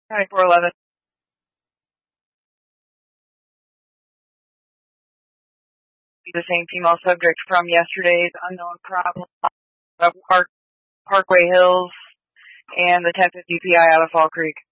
County 411. The same female subject from yesterday's unknown problem of Parkway Hills and the 1050 PI out of Fall Creek.